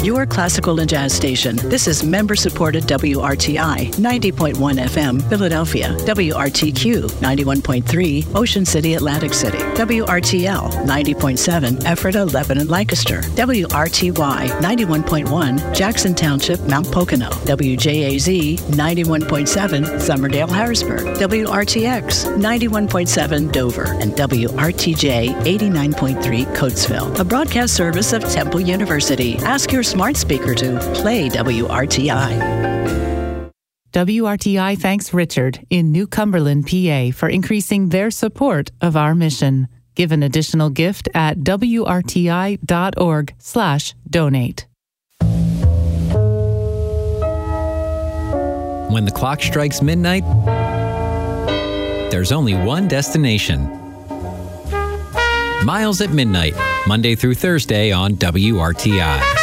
your classical and jazz station. This is member-supported WRTI 90.1 FM, Philadelphia, WRTQ 91.3, Ocean City, Atlantic City, WRTL 90.7, Ephrata, Lebanon, Lancaster, WRTY 91.1, Jackson Township, Mount Pocono, WJAZ 91.7, Summerdale, Harrisburg, WRTX 91.7, Dover, and WRTJ 89.3, Coatesville, a broadcast service of Temple University. Ask your smart speaker to play WRTI. WRTI thanks Richard in New Cumberland, PA, for increasing their support of our mission. Give an additional gift at wrti.org/donate. When the clock strikes midnight, there's only one destination. Miles at Midnight, Monday through Thursday on WRTI.